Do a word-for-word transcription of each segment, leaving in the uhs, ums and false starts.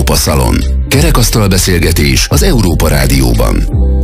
Európa Szalon. Kerekasztal beszélgetés az Európa Rádióban.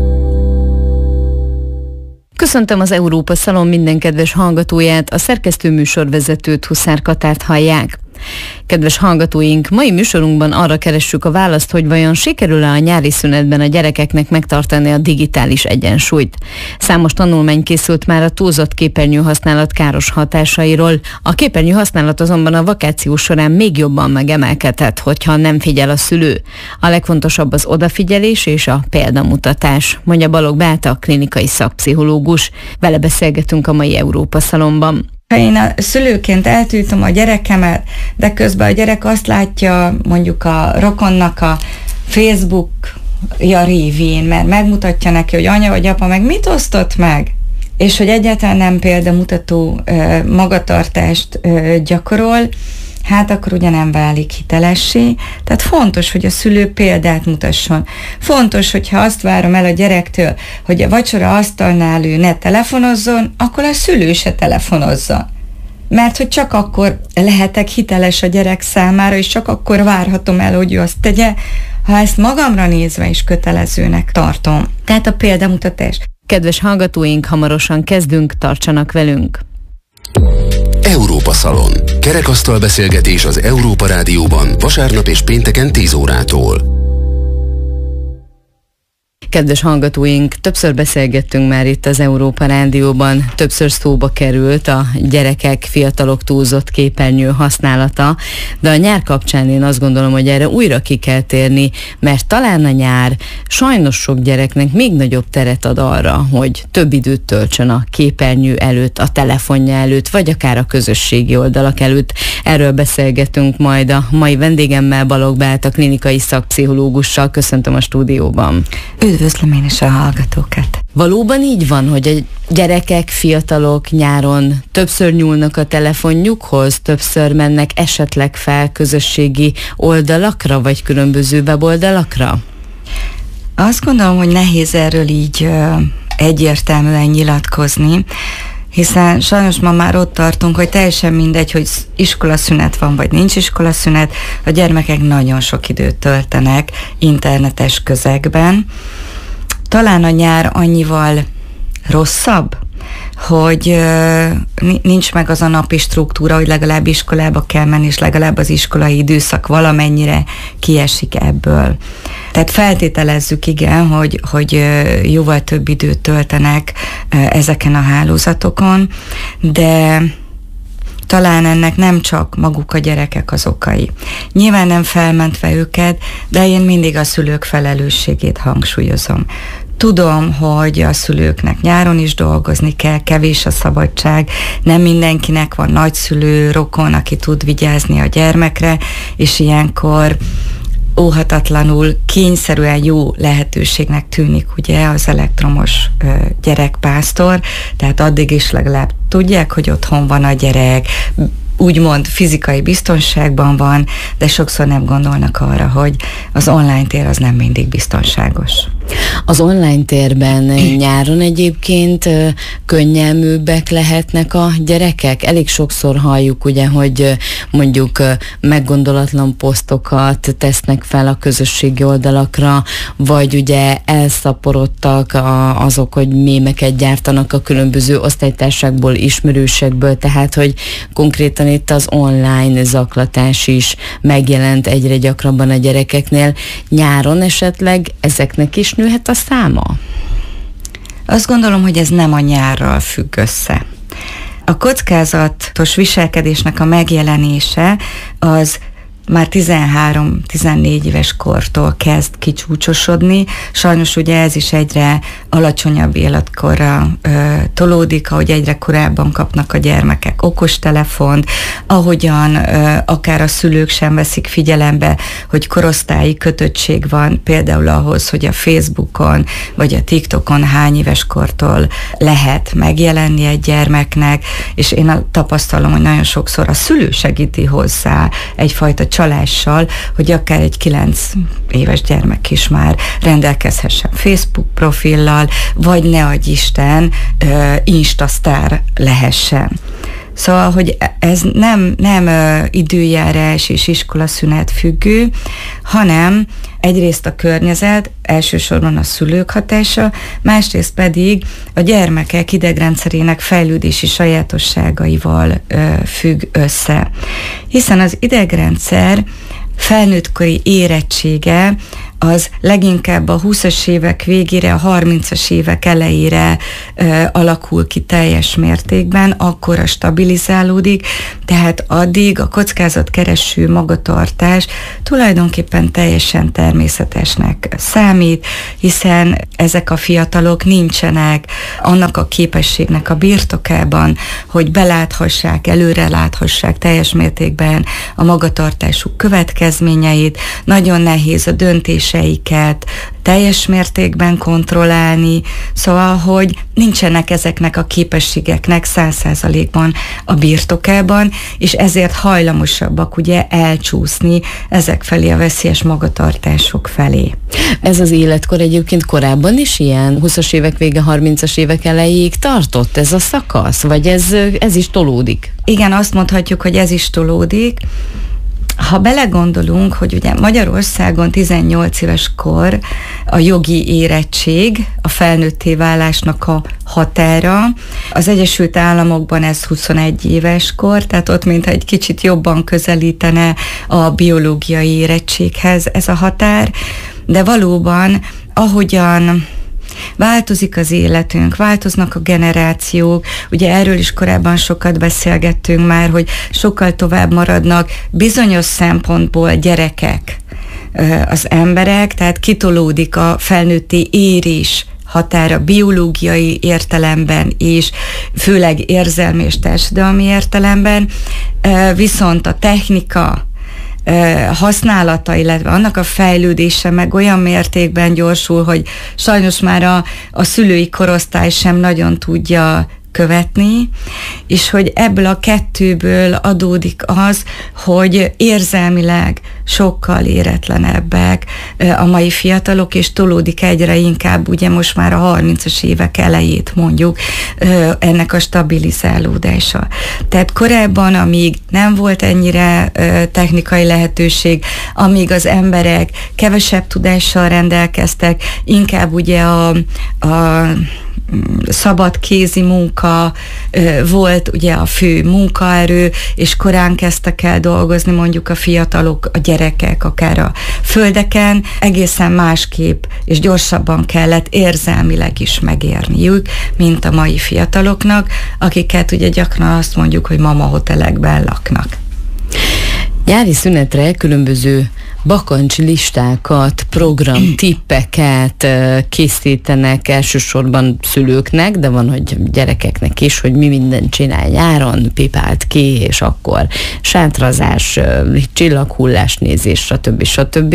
Köszöntöm az Európa Szalon minden kedves hallgatóját, a szerkesztőműsorvezetőt, Huszár Katárt hallják. Kedves hallgatóink, mai műsorunkban arra keressük a választ, hogy vajon sikerül-e a nyári szünetben a gyerekeknek megtartani a digitális egyensúlyt. Számos tanulmány készült már a túlzott képernyőhasználat káros hatásairól. A képernyő használat azonban a vakáció során még jobban megemelkedhet, hogyha nem figyel a szülő. A legfontosabb az odafigyelés és a példamutatás, mondja Balogh Beáta, klinikai szakpszichológus. Vele beszélgetünk a mai Európa Szalonban. Ha én a szülőként eltiltom a gyerekemet, de közben a gyerek azt látja mondjuk a rokonnak a Facebookja révén, mert megmutatja neki, hogy anya vagy apa meg mit osztott meg, és hogy egyáltalán nem példamutató magatartást gyakorol, hát akkor ugye nem válik hitelessé. Tehát fontos, hogy a szülő példát mutasson. Fontos, hogyha azt várom el a gyerektől, hogy a vacsora asztalnál ő ne telefonozzon, akkor a szülő se telefonozzon. Mert hogy csak akkor lehetek hiteles a gyerek számára, és csak akkor várhatom el, hogy ő azt tegye, ha ezt magamra nézve is kötelezőnek tartom. Tehát a példamutatás. Kedves hallgatóink, hamarosan kezdünk, tartsanak velünk! Európa Szalon. Kerekasztal beszélgetés az Európa Rádióban vasárnap és pénteken tíz órától. Kedves hallgatóink, többször beszélgettünk már itt az Európa Rádióban, többször szóba került a gyerekek, fiatalok túlzott képernyő használata, de a nyár kapcsán én azt gondolom, hogy erre újra ki kell térni, mert talán a nyár sajnos sok gyereknek még nagyobb teret ad arra, hogy több időt töltsön a képernyő előtt, a telefonja előtt, vagy akár a közösségi oldalak előtt. Erről beszélgetünk majd a mai vendégemmel, Balogh Beáta, klinikai szakpszichológussal. Köszöntöm a stúdióban. Üdvözlöm én is a hallgatókat. Valóban így van, hogy a gyerekek, fiatalok nyáron többször nyúlnak a telefonjukhoz, többször mennek esetleg fel közösségi oldalakra, vagy különböző weboldalakra? Azt gondolom, hogy nehéz erről így ö, egyértelműen nyilatkozni, hiszen sajnos ma már ott tartunk, hogy teljesen mindegy, hogy iskolaszünet van, vagy nincs iskolaszünet, a gyermekek nagyon sok időt töltenek internetes közegben. Talán a nyár annyival rosszabb, hogy uh, nincs meg az a napi struktúra, hogy legalább iskolába kell menni, és legalább az iskolai időszak valamennyire kiesik ebből. Tehát feltételezzük, igen, hogy, hogy uh, jóval több időt töltenek uh, ezeken a hálózatokon, de talán ennek nem csak maguk a gyerekek az okai. Nyilván nem felmentve őket, de én mindig a szülők felelősségét hangsúlyozom. Tudom, hogy a szülőknek nyáron is dolgozni kell, kevés a szabadság, nem mindenkinek van nagyszülő, rokon, aki tud vigyázni a gyermekre, és ilyenkor óhatatlanul, kényszerűen jó lehetőségnek tűnik ugye az elektromos ö, gyerekpásztor, tehát addig is legalább tudják, hogy otthon van a gyerek, úgymond fizikai biztonságban van, de sokszor nem gondolnak arra, hogy az online tér az nem mindig biztonságos. Az online térben nyáron egyébként könnyelműbbek lehetnek a gyerekek? Elég sokszor halljuk ugye, hogy mondjuk meggondolatlan posztokat tesznek fel a közösségi oldalakra, vagy ugye elszaporodtak a, azok, hogy mémeket gyártanak a különböző osztálytársákból, ismerősekből, tehát hogy konkrétan itt az online zaklatás is megjelent egyre gyakrabban a gyerekeknél. Nyáron esetleg ezeknek is nőhet a száma? Azt gondolom, hogy ez nem a nyárral függ össze. A kockázatos viselkedésnek a megjelenése az már tizenhárom-tizennégy éves kortól kezd kicsúcsosodni. Sajnos ugye ez is egyre alacsonyabb életkorra ö, tolódik, ahogy egyre korábban kapnak a gyermekek okostelefont, ahogyan ö, akár a szülők sem veszik figyelembe, hogy korosztályi kötöttség van például ahhoz, hogy a Facebookon vagy a TikTokon hány éves kortól lehet megjelenni egy gyermeknek, és én tapasztalom, hogy nagyon sokszor a szülő segíti hozzá egyfajta csalással, hogy akár egy kilenc éves gyermek is már rendelkezhessen Facebook profillal, vagy ne adj Isten, uh, Instasztár lehessen. Szóval, hogy ez nem, nem időjárás és iskolaszünet függő, hanem egyrészt a környezet, elsősorban a szülők hatása, másrészt pedig a gyermekek idegrendszerének fejlődési sajátosságaival ö, függ össze. Hiszen az idegrendszer felnőttkori érettsége az leginkább a húszas évek végére, a harmincas évek elejére ö, alakul ki teljes mértékben, akkora stabilizálódik, tehát addig a kockázatkereső magatartás tulajdonképpen teljesen természetesnek számít, hiszen ezek a fiatalok nincsenek annak a képességnek a birtokában, hogy beláthassák, előre láthassák teljes mértékben a magatartásuk következményeit, nagyon nehéz a döntés teljes mértékben kontrollálni, szóval, hogy nincsenek ezeknek a képességeknek száz százalékban a birtokában, és ezért hajlamosabbak ugye elcsúszni ezek felé, a veszélyes magatartások felé. Ez az életkor egyébként korábban is ilyen húszas évek vége, harmincas évek elejéig tartott ez a szakasz, vagy ez, ez is tolódik? Igen, azt mondhatjuk, hogy ez is tolódik. Ha belegondolunk, hogy ugye Magyarországon tizennyolc éves kor a jogi érettség, a felnőtté válásnak a határa, az Egyesült Államokban ez huszonegy éves kor, tehát ott mintha egy kicsit jobban közelítene a biológiai érettséghez ez a határ, de valóban ahogyan változik az életünk, változnak a generációk, ugye erről is korábban sokat beszélgettünk már, hogy sokkal tovább maradnak bizonyos szempontból gyerekek az emberek, tehát kitolódik a felnőtté érés határa biológiai értelemben is, főleg érzelmi és társadalmi értelemben, viszont a technika használata, illetve annak a fejlődése meg olyan mértékben gyorsul, hogy sajnos már a, a szülői korosztály sem nagyon tudja követni, és hogy ebből a kettőből adódik az, hogy érzelmileg sokkal éretlenebbek a mai fiatalok, és tolódik egyre inkább, ugye most már a harmincas évek elejét mondjuk ennek a stabilizálódása. Tehát korábban, amíg nem volt ennyire technikai lehetőség, amíg az emberek kevesebb tudással rendelkeztek, inkább ugye a, a szabad kézi munka volt ugye a fő munkaerő, és korán kezdtek el dolgozni mondjuk a fiatalok, a gyerekek, akár a földeken, egészen másképp és gyorsabban kellett érzelmileg is megérniük, mint a mai fiataloknak, akiket ugye gyakran azt mondjuk, hogy mama hotelekben laknak. Nyári szünetre különböző bakancs listákat, program tippeket készítenek elsősorban szülőknek, de van, hogy gyerekeknek is, hogy mi mindent csinál nyáron, pipált ki, és akkor sátrazás, csillaghullás nézés, stb. stb.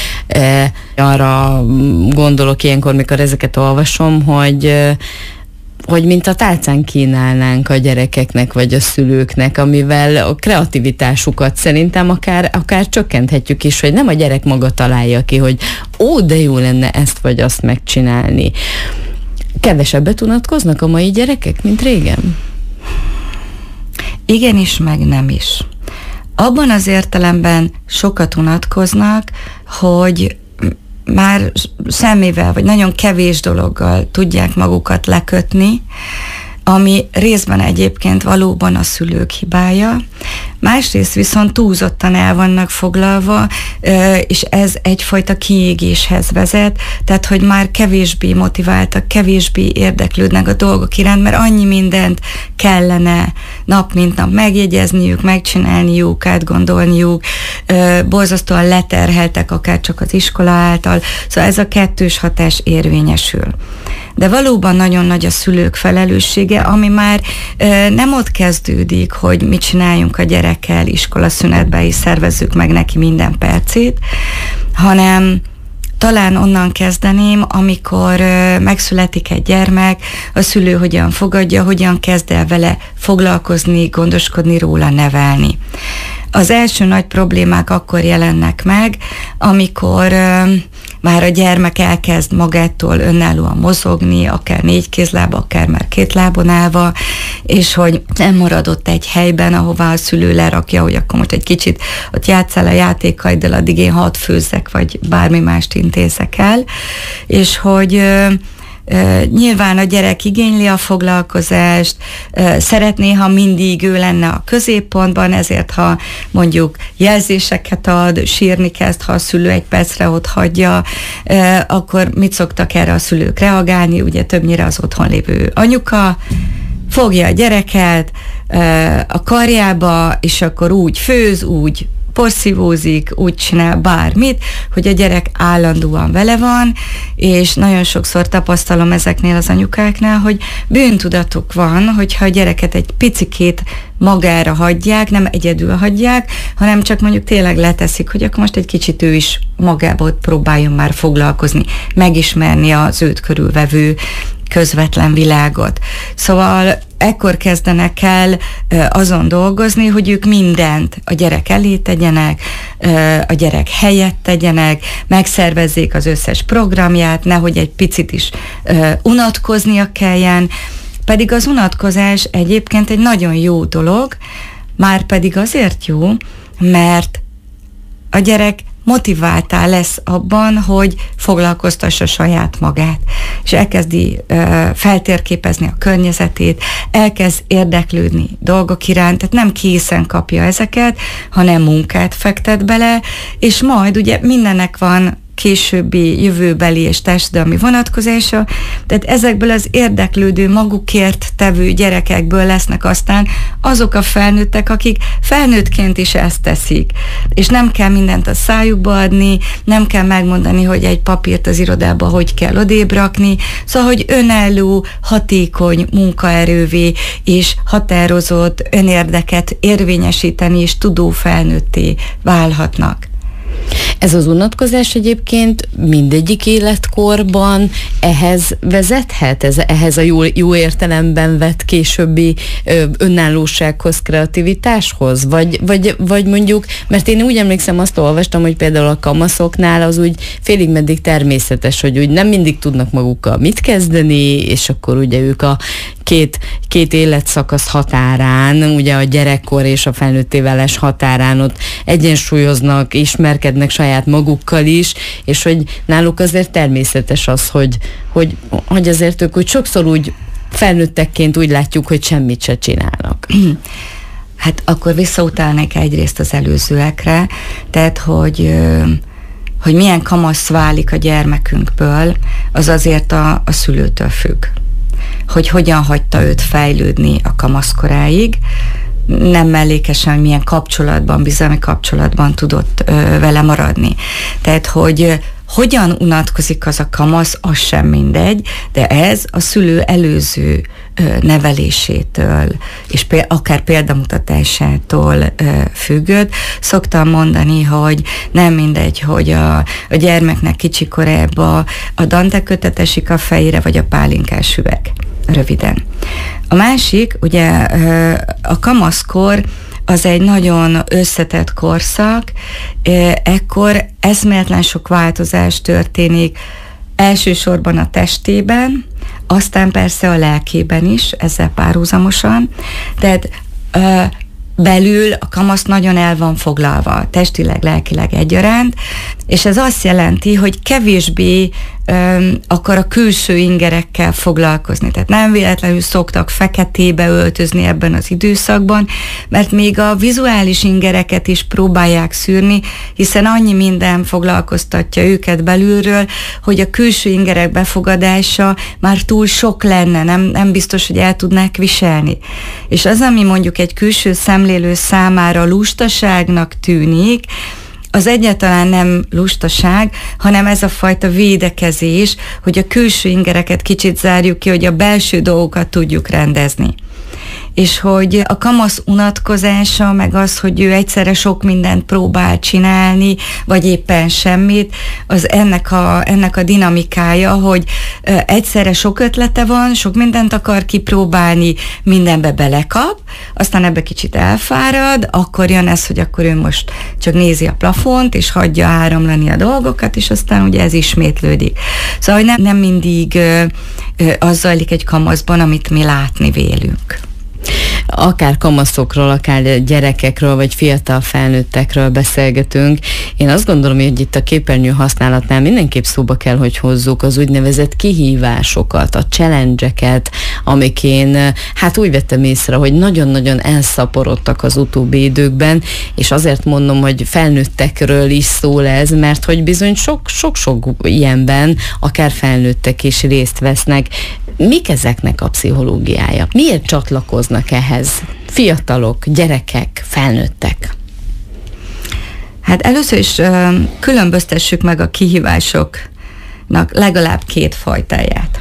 Arra gondolok ilyenkor, mikor ezeket olvasom, hogy hogy mint a tálcán kínálnánk a gyerekeknek vagy a szülőknek, amivel a kreativitásukat szerintem akár, akár csökkenthetjük is, hogy nem a gyerek maga találja ki, hogy ó, de jó lenne ezt vagy azt megcsinálni. Kevesebbet unatkoznak a mai gyerekek, mint régen? Igenis, meg nem is. Abban az értelemben sokat unatkoznak, hogy már semmivel, vagy nagyon kevés dologgal tudják magukat lekötni, ami részben egyébként valóban a szülők hibája, másrészt viszont túlzottan el vannak foglalva, és ez egyfajta kiégéshez vezet, tehát hogy már kevésbé motiváltak, kevésbé érdeklődnek a dolgok iránt, mert annyi mindent kellene nap mint nap megjegyezniük, megcsinálniuk, átgondolniuk, borzasztóan leterheltek akár csak az iskola által, szóval ez a kettős hatás érvényesül. De valóban nagyon nagy a szülők felelőssége, ami már ö, nem ott kezdődik, hogy mit csináljunk a gyerekkel iskolaszünetben, és szervezzük meg neki minden percét, hanem talán onnan kezdeném, amikor ö, megszületik egy gyermek, a szülő hogyan fogadja, hogyan kezd el vele foglalkozni, gondoskodni róla, nevelni. Az első nagy problémák akkor jelennek meg, amikor ö, már a gyermek elkezd magától önállóan mozogni, akár négy kézlába, akár már két lábon állva, és hogy nem maradott egy helyben, ahová a szülő lerakja, hogy akkor most egy kicsit ott játsszál a játékaiddal, addig én hadd főzzek, vagy bármi mást intézek el, és hogy Uh, nyilván a gyerek igényli a foglalkozást, uh, szeretné, ha mindig ő lenne a középpontban, ezért ha mondjuk jelzéseket ad, sírni kezd, ha a szülő egy percre ott hagyja, uh, akkor mit szoktak erre a szülők reagálni? Ugye többnyire az otthon lévő anyuka fogja a gyereket uh, a karjába, és akkor úgy főz, úgy porszívózik, úgy csinál bármit, hogy a gyerek állandóan vele van, és nagyon sokszor tapasztalom ezeknél az anyukáknál, hogy bűntudatuk van, hogyha a gyereket egy picikét magára hagyják, nem egyedül hagyják, hanem csak mondjuk tényleg leteszik, hogy akkor most egy kicsit ő is magából próbáljon már foglalkozni, megismerni az őt körülvevő közvetlen világot. Szóval ekkor kezdenek el azon dolgozni, hogy ők mindent a gyerek elé tegyenek, a gyerek helyett tegyenek, megszervezzék az összes programját, nehogy egy picit is unatkoznia kelljen, pedig az unatkozás egyébként egy nagyon jó dolog, már pedig azért jó, mert a gyerek motiváltá lesz abban, hogy foglalkoztassa saját magát, és elkezdi uh, feltérképezni a környezetét, elkezd érdeklődni dolgok iránt, tehát nem készen kapja ezeket, hanem munkát fektet bele, és majd ugye mindennek van későbbi jövőbeli és társadalmi vonatkozása, tehát ezekből az érdeklődő, magukért tevő gyerekekből lesznek aztán azok a felnőttek, akik felnőttként is ezt teszik, és nem kell mindent a szájukba adni, nem kell megmondani, hogy egy papírt az irodába hogy kell odébb rakni, szóval, hogy önálló, hatékony munkaerővé és határozott önérdeket érvényesíteni és tudó felnőtté válhatnak. Ez az unatkozás egyébként mindegyik életkorban ehhez vezethet, ez, ehhez a jó, jó értelemben vett későbbi ö, önállósághoz, kreativitáshoz? Vagy, vagy, vagy mondjuk, mert én úgy emlékszem, azt olvastam, hogy például a kamaszoknál az úgy félig meddig természetes, hogy úgy nem mindig tudnak magukkal mit kezdeni, és akkor ugye ők a két, két életszakasz határán, ugye a gyerekkor és a felnőtté válás határán ott egyensúlyoznak, ismerkednek saját magukkal is, és hogy náluk azért természetes az, hogy, hogy, hogy azért ők úgy sokszor úgy felnőttekként úgy látjuk, hogy semmit se csinálnak. Hát akkor visszautalnék egyrészt az előzőekre, tehát hogy hogy milyen kamasz válik a gyermekünkből, az azért a, a szülőtől függ. Hogy hogyan hagyta őt fejlődni a kamaszkoráig, nem mellékesen, hogy milyen kapcsolatban, bizalmi kapcsolatban tudott ö, vele maradni. Tehát, hogy hogyan unatkozik az a kamasz, az sem mindegy, de ez a szülő előző ö, nevelésétől, és pé- akár példamutatásától ö, függött. Szoktam mondani, hogy nem mindegy, hogy a, a gyermeknek kicsi korában a Dante kötet esik a fejére, vagy a pálinkás üveg. Röviden. A másik, ugye a kamaszkor az egy nagyon összetett korszak, ekkor eszméletlen sok változás történik, elsősorban a testében, aztán persze a lelkében is, ezzel párhuzamosan, tehát belül a kamasz nagyon el van foglalva, testileg, lelkileg egyaránt, és ez azt jelenti, hogy kevésbé öm, akar a külső ingerekkel foglalkozni. Tehát nem véletlenül szoktak feketébe öltözni ebben az időszakban, mert még a vizuális ingereket is próbálják szűrni, hiszen annyi minden foglalkoztatja őket belülről, hogy a külső ingerek befogadása már túl sok lenne, nem, nem biztos, hogy el tudnák viselni. És az, ami mondjuk egy külső szemlélő számára lustaságnak tűnik, az egyáltalán nem lustaság, hanem ez a fajta védekezés, hogy a külső ingereket kicsit zárjuk ki, hogy a belső dolgokat tudjuk rendezni. és hogy a kamasz unatkozása, meg az, hogy ő egyszerre sok mindent próbál csinálni, vagy éppen semmit, az ennek a, ennek a dinamikája, hogy egyszerre sok ötlete van, sok mindent akar kipróbálni, mindenbe belekap, aztán ebbe kicsit elfárad, akkor jön ez, hogy akkor ő most csak nézi a plafont, és hagyja áramlani a dolgokat, és aztán ugye ez ismétlődik. Szóval nem, nem mindig ö, ö, az zajlik egy kamaszban, amit mi látni vélünk. Akár kamaszokról, akár gyerekekről, vagy fiatal felnőttekről beszélgetünk. Én azt gondolom, hogy itt a képernyő használatnál mindenképp szóba kell, hogy hozzuk az úgynevezett kihívásokat, a challenge-eket, amik én hát úgy vettem észre, hogy nagyon-nagyon elszaporodtak az utóbbi időkben, és azért mondom, hogy felnőttekről is szól ez, mert hogy bizony sok-sok ilyenben akár felnőttek is részt vesznek. Mik ezeknek a pszichológiája? Miért csatlakoznak ehhez fiatalok, gyerekek, felnőttek? Hát először is uh, különböztessük meg a kihívásoknak legalább két fajtáját.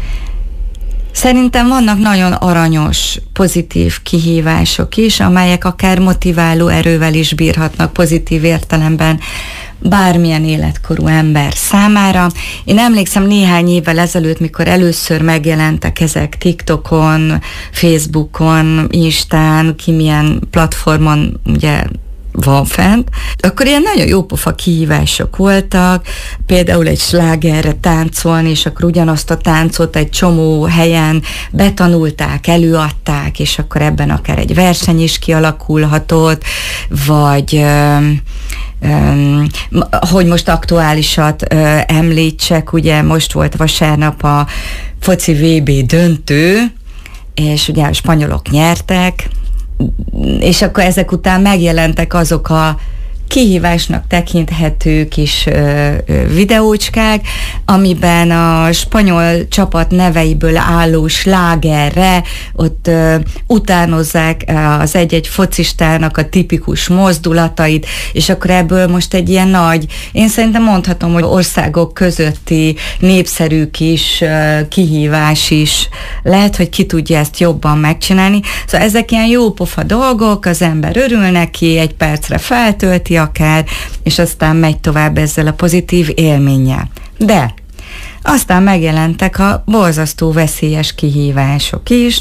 Szerintem vannak nagyon aranyos, pozitív kihívások is, amelyek akár motiváló erővel is bírhatnak pozitív értelemben bármilyen életkorú ember számára. Én emlékszem néhány évvel ezelőtt, mikor először megjelentek ezek TikTokon, Facebookon, Instán, ki milyen platformon ugye van fent, akkor ilyen nagyon jópofa kihívások voltak, például egy slágerre táncolni, és akkor ugyanazt a táncot egy csomó helyen betanulták, előadták, és akkor ebben akár egy verseny is kialakulhatott, vagy öm, öm, hogy most aktuálisat öm, említsek, ugye most volt vasárnap a foci vé bé döntő, és ugye a spanyolok nyertek, és akkor ezek után megjelentek azok a kihívásnak tekinthető kis ö, ö, videócskák, amiben a spanyol csapat neveiből álló slágerre ott ö, utánozzák az egy-egy focistának a tipikus mozdulatait, és akkor ebből most egy ilyen nagy, én szerintem mondhatom, hogy országok közötti népszerű kis ö, kihívás is lehet, hogy ki tudja ezt jobban megcsinálni. Szóval ezek ilyen jópofa dolgok, az ember örül neki, egy percre feltölti akár, és aztán megy tovább ezzel a pozitív élménnyel. De aztán megjelentek a borzasztó veszélyes kihívások is,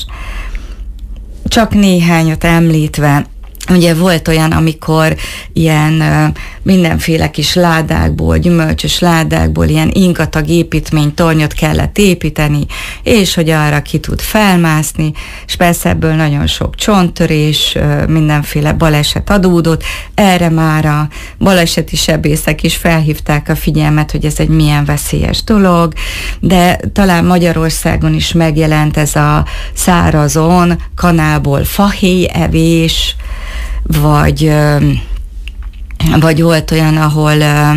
csak néhányat említve. Ugye volt olyan, amikor ilyen uh, mindenféle kis ládákból, gyümölcsös ládákból ilyen ingatag építmény, tornyot kellett építeni, és hogy arra ki tud felmászni, és persze ebből nagyon sok csonttörés, uh, mindenféle baleset adódott. Erre már a baleseti sebészek is felhívták a figyelmet, hogy ez egy milyen veszélyes dolog, de talán Magyarországon is megjelent ez a szárazon, kanálból fahéj evés, vagy, vagy volt olyan, ahol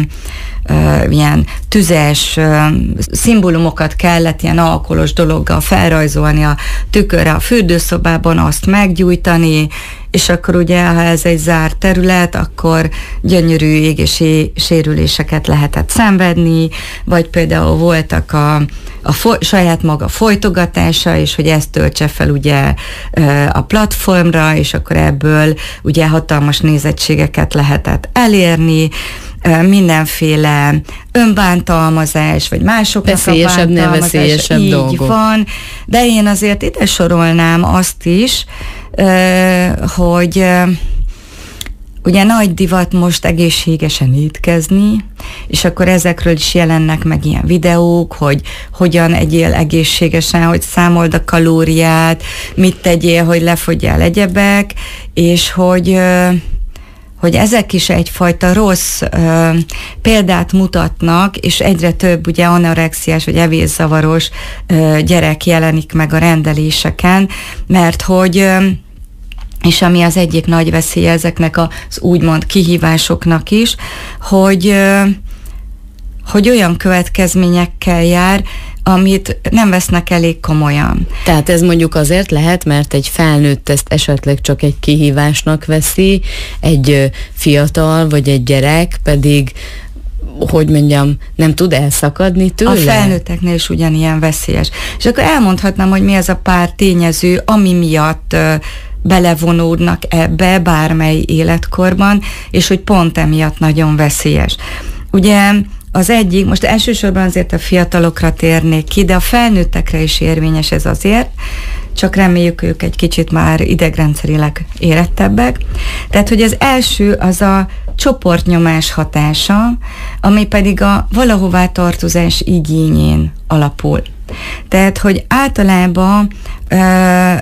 uh, ilyen tüzes uh, szimbólumokat kellett ilyen alkoholos dologgal felrajzolni a tükörre a fürdőszobában, azt meggyújtani, és akkor ugye, ha ez egy zárt terület, akkor gyönyörű égési sérüléseket lehetett szenvedni, vagy például voltak a, a fo- saját maga folytogatása, és hogy ezt töltse fel ugye a platformra, és akkor ebből ugye hatalmas nézettségeket lehetett elérni, mindenféle önbántalmazás, vagy másoknak veszélyesebb, a bántalmazása. Veszélyesebb így dolgok. van, de én azért ide sorolnám azt is, hogy ugye nagy divat most egészségesen étkezni, és akkor ezekről is jelennek meg ilyen videók, hogy hogyan egyél egészségesen, hogy számold a kalóriát, mit tegyél, hogy lefogyjál egyebek, és hogy hogy ezek is egyfajta rossz ö, példát mutatnak, és egyre több ugye anorexiás vagy evészavaros ö, gyerek jelenik meg a rendeléseken, mert hogy ö, és ami az egyik nagy veszély ezeknek az úgymond kihívásoknak is, hogy, ö, hogy olyan következményekkel jár, amit nem vesznek elég komolyan. Tehát ez mondjuk azért lehet, mert egy felnőtt ezt esetleg csak egy kihívásnak veszi, egy fiatal vagy egy gyerek pedig hogy mondjam, nem tud elszakadni tőle? A felnőtteknél is ugyanilyen veszélyes. És akkor elmondhatnám, hogy mi az a pár tényező, ami miatt belevonódnak ebbe bármely életkorban, és hogy pont emiatt nagyon veszélyes. Ugye az egyik, most elsősorban azért a fiatalokra térnék ki, de a felnőttekre is érvényes ez azért, csak reméljük ők egy kicsit már idegrendszerileg érettebbek. Tehát, hogy az első az a csoportnyomás hatása, ami pedig a valahová tartozás igényén alapul. Tehát, hogy általában ö,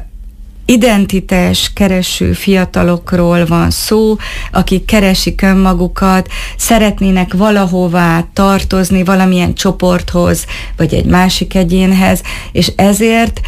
identitás kereső fiatalokról van szó, akik keresik önmagukat, szeretnének valahová tartozni, valamilyen csoporthoz, vagy egy másik egyénhez, és ezért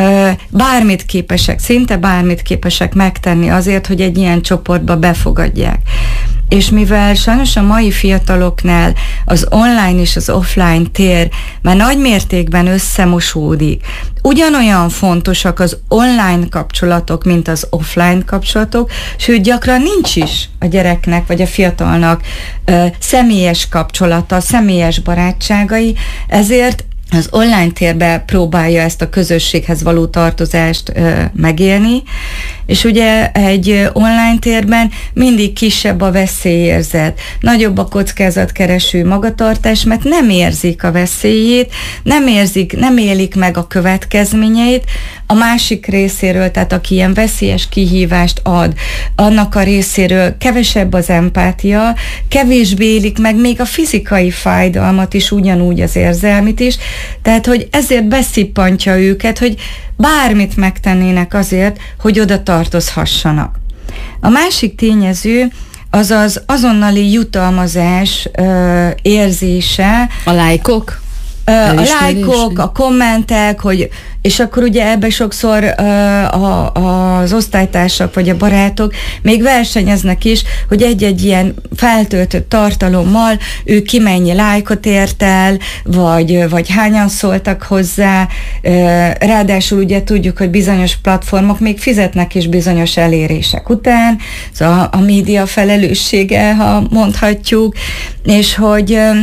bármit képesek, szinte bármit képesek megtenni azért, hogy egy ilyen csoportba befogadják. És mivel sajnos a mai fiataloknál az online és az offline tér már nagy mértékben összemosódik, ugyanolyan fontosak az online kapcsolatok, mint az offline kapcsolatok, sőt gyakran nincs is a gyereknek vagy a fiatalnak ö, személyes kapcsolata, személyes barátságai, ezért az online térbe próbálja ezt a közösséghez való tartozást ö, megélni, és ugye egy online térben mindig kisebb a veszélyérzet, nagyobb a kockázatkereső magatartás, mert nem érzik a veszélyét, nem érzik, nem élik meg a következményeit, a másik részéről, tehát aki ilyen veszélyes kihívást ad, annak a részéről kevesebb az empátia, kevésbé élik meg még a fizikai fájdalmat is, ugyanúgy az érzelmit is, tehát hogy ezért beszippantja őket, hogy bármit megtennének azért, hogy oda tartozhassanak. A másik tényező az az azonnali jutalmazás ö, érzése. A lájkok? A lájkok, a kommentek, hogy, és akkor ugye ebbe sokszor uh, a, az osztálytársak vagy a barátok még versenyeznek is, hogy egy-egy ilyen feltöltött tartalommal ő ki mennyi lájkot ért el, vagy, vagy hányan szóltak hozzá. Uh, ráadásul ugye tudjuk, hogy bizonyos platformok még fizetnek is bizonyos elérések után, szóval a, a média felelőssége, ha mondhatjuk, és hogy uh,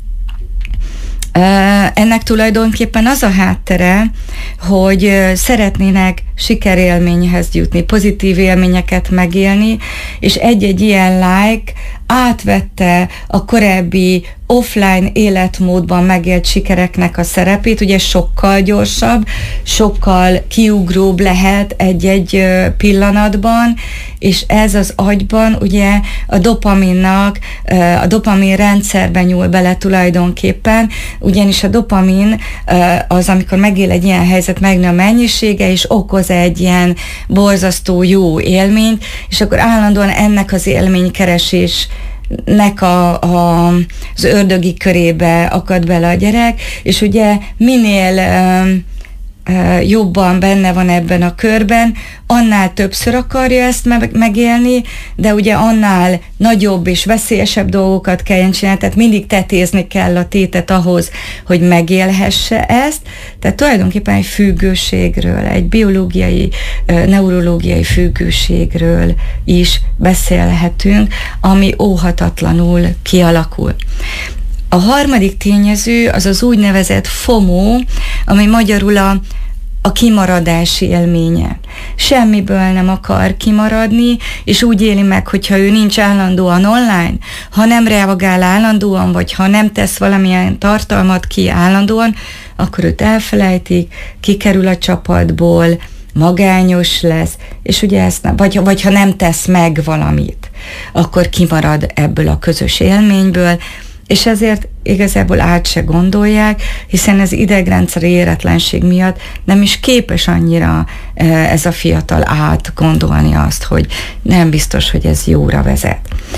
ennek tulajdonképpen az a háttere, hogy szeretnének sikerélményhez jutni, pozitív élményeket megélni, és egy-egy ilyen like átvette a korábbi offline életmódban megélt sikereknek a szerepét, ugye sokkal gyorsabb, sokkal kiugróbb lehet egy-egy pillanatban, és ez az agyban ugye a dopaminnak, a dopamin rendszerben nyúl bele tulajdonképpen, ugyanis a dopamin az, amikor megél egy ilyen helyzet, megnő a mennyisége, és okoz egy ilyen borzasztó jó élményt, és akkor állandóan ennek az élménykeresés nek a, a, az ördögi körébe akad bele a gyerek, és ugye minél um, uh, jobban benne van ebben a körben, annál többször akarja ezt me- megélni, de ugye annál nagyobb és veszélyesebb dolgokat kelljen csinálni, tehát mindig tetézni kell a tétet ahhoz, hogy megélhesse ezt, tehát tulajdonképpen egy függőségről, egy biológiai, neurológiai függőségről is beszélhetünk, ami óhatatlanul kialakul. A harmadik tényező az az úgynevezett FOMO, ami magyarul a a kimaradási élménye. Semmiből nem akar kimaradni, és úgy éli meg, hogyha ő nincs állandóan online, ha nem reagál állandóan, vagy ha nem tesz valamilyen tartalmat ki állandóan, akkor őt elfelejtik, kikerül a csapatból, magányos lesz, és ugye ezt nem, vagy, vagy ha nem tesz meg valamit, akkor kimarad ebből a közös élményből, és ezért igazából át se gondolják, hiszen az idegrendszeri éretlenség miatt nem is képes annyira ez a fiatal átgondolni azt, hogy nem biztos, hogy ez jóra vezet.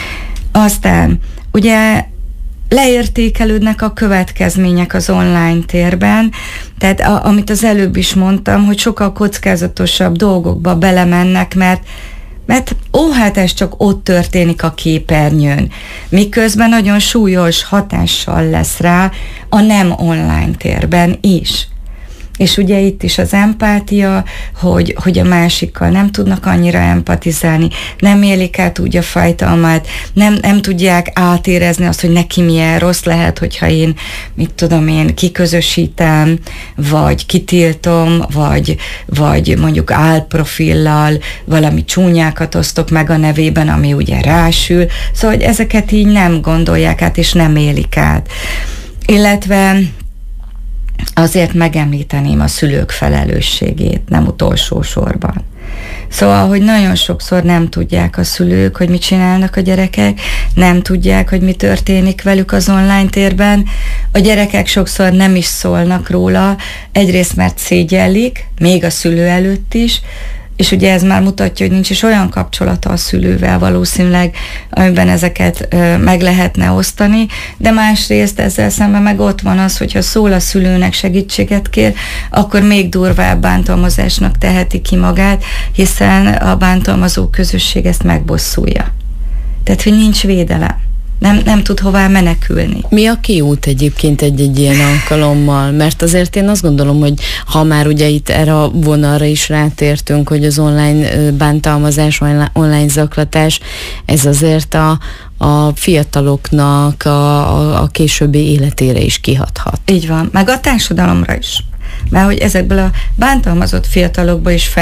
Aztán ugye leértékelődnek a következmények az online térben, tehát a, amit az előbb is mondtam, hogy sokkal kockázatosabb dolgokba belemennek, mert Mert ó, hát ez csak ott történik a képernyőn, miközben nagyon súlyos hatással lesz rá a nem online térben is. És ugye itt is az empátia, hogy, hogy a másikkal nem tudnak annyira empatizálni, nem élik át úgy a fájdalmát, nem, nem tudják átérezni azt, hogy neki milyen rossz lehet, hogyha én, mit tudom én, kiközösítem, vagy kitiltom, vagy, vagy mondjuk álprofillal valami csúnyákat osztok meg a nevében, ami ugye rásül. Szóval, hogy ezeket így nem gondolják át, és nem élik át. Illetve azért megemlíteném a szülők felelősségét, nem utolsó sorban. Szóval, hogy nagyon sokszor nem tudják a szülők, hogy mit csinálnak a gyerekek, nem tudják, hogy mi történik velük az online térben. A gyerekek sokszor nem is szólnak róla, egyrészt mert szégyellik, még a szülő előtt is, és ugye ez már mutatja, hogy nincs is olyan kapcsolata a szülővel valószínűleg, amiben ezeket ö, meg lehetne osztani, de másrészt ezzel szemben meg ott van az, hogyha szól a szülőnek, segítséget kér, akkor még durvább bántalmazásnak teheti ki magát, hiszen a bántalmazó közösség ezt megbosszulja. Tehát, hogy nincs védelem. Nem, nem tud hová menekülni. Mi a kiút egyébként egy-egy ilyen alkalommal? Mert azért én azt gondolom, hogy ha már ugye itt erre a vonalra is rátértünk, hogy az online bántalmazás, online zaklatás, ez azért a, a fiataloknak a, a, a későbbi életére is kihathat. Így van, meg a társadalomra is. Mert hogy ezekből a bántalmazott fiatalokból is fel